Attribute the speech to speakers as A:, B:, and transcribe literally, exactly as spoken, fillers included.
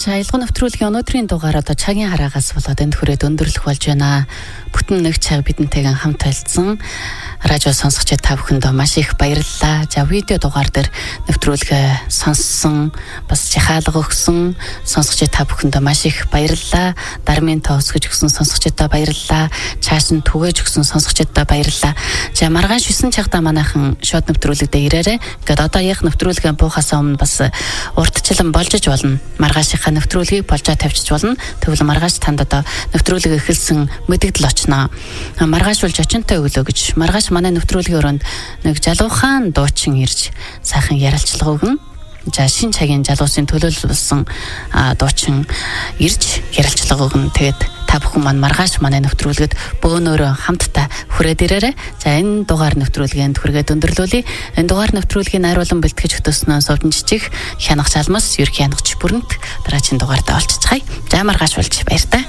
A: За ялгуу нэвтрүүлгийн өнөөдрийн дугаар одоо цагийн хараагаас болоод энд хүрээд өндөрлөх болж байна. Бүтэн нэг цаг бидэнтэйгэн хамт байлцсан радио сонсогчид та бүхэндээ маш их баярлалаа. За видео дугаар дээр нэвтрүүлгээ сонссон, бас жихаалга өгсөн сонсогчид та бүхэндээ маш их баярлалаа. Дармын тоо өсгөж өгсөн сонсогчидаа баярлалаа. Чааш нь түгээж өгсөн сонсогчидаа баярлалаа. За маргааш шесть цагта манайхан шууд нэвтрүүлэгдээ ирээрэй. Ингээд одоо яг нэвтрүүлгээ буухаас өмнө бас урдчлан болж иж болно. Маргаашийнхаа нэвтрүүлгийг болжоо тавьчих болно. Тэгвэл маргааш танд одоо нэвтрүүлэг эхэлсэн мэдэгдэл очноо. Маргааш бол очинтой өглөө гэж. Маргааш манай нэвтрүүлгийн өрөөнд нэг жалуухан дуучин ирж сайхан ярилцлага өгнө. За шин цагийн жалуусын төлөөлсөн дуучин ирж ярилцлага өгнө. Тэгээд та бүхэн маань маргааш манай нэвтрүүлгэд бөөнөрөө хамтдаа хүрээд ирээрэй. За энэ дугаар нэвтрүүлгэнд хүргээд өндөрлүүлье. Энэ дугаар нэвтрүүлгийн найруулан бэлтгэж хөтөснөө Совдон Жижиг, Хянах Жалмас, Ерхий Хянагч Бүрэнт дараагийн дугаартаа олцчихъя. За маргааш болж баяр та.